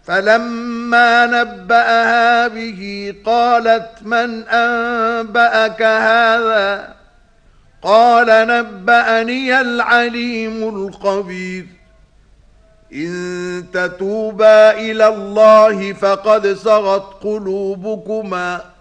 فلما نبأها به قالت من أنبأك هذا قال نبأني العليم الخبير إن تتوبا إلى الله فقد صغت قلوبكما